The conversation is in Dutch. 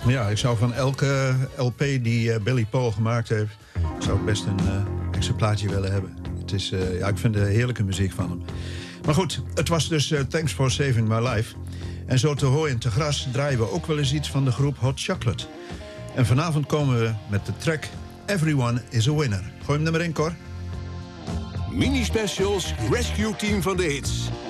Ja, ik zou van elke LP die Billy Paul gemaakt heeft... zou ik best een exemplaartje willen hebben. Het is, ik vind de heerlijke muziek van hem. Maar goed, het was dus Thanks for Saving My Life. En zo te hooi en te gras draaien we ook wel eens iets van de groep Hot Chocolate. En vanavond komen we met de track Everyone is a Winner. Gooi hem er maar in, Cor. Mini-specials Rescue Team van de Hits.